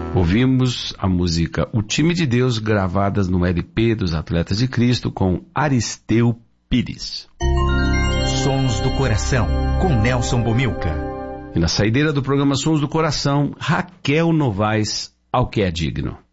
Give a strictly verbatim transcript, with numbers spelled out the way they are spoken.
Ouvimos a música O Time de Deus, gravadas no L P dos Atletas de Cristo, com Aristeu Pires. Sons do Coração, com Nelson Bomilca. E na saideira do programa Sons do Coração, Raquel Novaes, Ao que é digno.